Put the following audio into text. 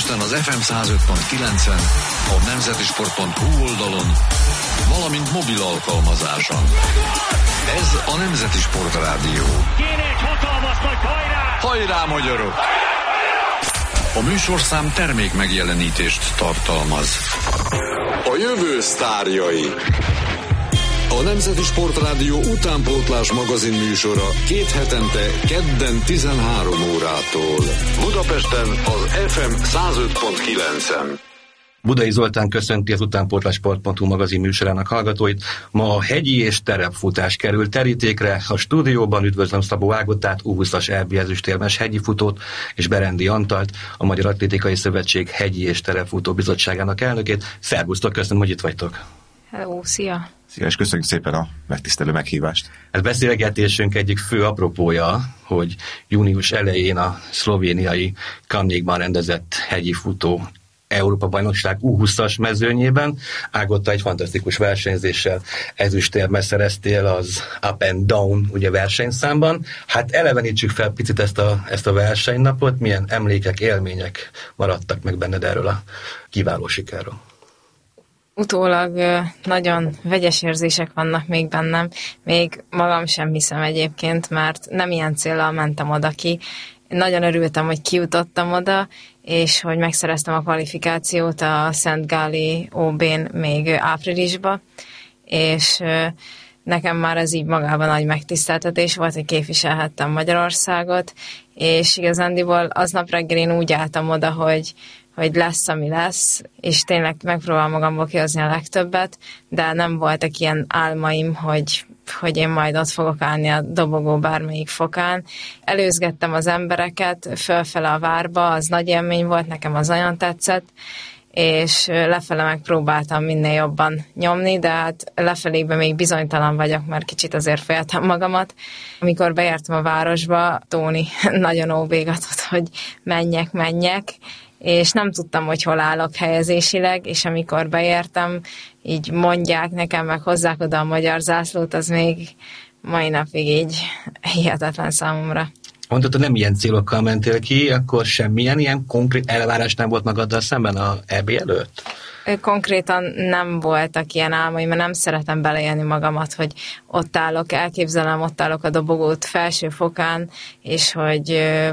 Budapesten az FM 105.9-en, a nemzetisport.hu oldalon, valamint mobil alkalmazáson. Ez a Nemzeti Sport Rádió. Kéne egy hatalmas nagy hajrá! Hajrá, magyarok! A műsorszám termék megjelenítést tartalmaz. A jövő sztárjai. A Nemzeti Sport Rádió utánpótlás magazin műsora 2 hetente kedden 13 órától. Budapesten az FM 105.9-en. Budai Zoltán köszönti az utánpótlásport.hu magazin műsorának hallgatóit. Ma a hegyi és terepfutás kerül terítékre. A stúdióban üdvözlöm Szabó Ágotát, U20-as EB ezüstérmes hegyi futót, és Berendi Antalt, a Magyar Atlétikai Szövetség hegyi és terepfutó bizottságának elnökét. Szervusztok, köszönöm, hogy itt vagytok. Hello, szia! Szia, és köszönjük szépen a megtisztelő meghívást. Ez beszélgetésünk egyik fő apropója, hogy június elején a szlovéniai Kamnikban rendezett hegyi futó Európa-bajnokság U20-as mezőnyében Ágotta egy fantasztikus versenyzéssel ezüstérmet szereztél az Up and Down ugye versenyszámban. Hát elevenítsük fel picit ezt a versenynapot, milyen emlékek, élmények maradtak meg benned erről a kiváló sikerről? Utólag nagyon vegyes érzések vannak még bennem, még magam sem hiszem egyébként, mert nem ilyen céllal mentem oda ki. Nagyon örültem, hogy kijutottam oda, és hogy megszereztem a kvalifikációt a Szent Gáli OB-n még áprilisban, és nekem már ez így magában nagy megtiszteltetés volt, hogy képviselhettem Magyarországot, és igazándiból aznap reggel én úgy álltam oda, hogy lesz, ami lesz, és tényleg megpróbálom magamból kihozni a legtöbbet, de nem voltak ilyen álmaim, hogy én majd ott fogok állni a dobogó bármelyik fokán. Előzgettem az embereket fölfele a várba, az nagy élmény volt, nekem az nagyon tetszett, és lefele megpróbáltam minél jobban nyomni, de hát lefelébe még bizonytalan vagyok, mert kicsit azért féltem magamat. Amikor beértem a városba, Tóni nagyon óbégatott, hogy menjek, és nem tudtam, hogy hol állok helyezésileg, és amikor beértem, így mondják nekem, meg hozzák oda a magyar zászlót, az még mai napig így hihetetlen számomra. Mondtad, hogy nem ilyen célokkal mentél ki, akkor semmilyen ilyen konkrét elvárás nem volt magaddal szemben a EB előtt? Konkrétan nem voltak ilyen álmaim, mert nem szeretem beleélni magamat, hogy ott állok, elképzelem, ott állok a dobogót felső fokán, és hogy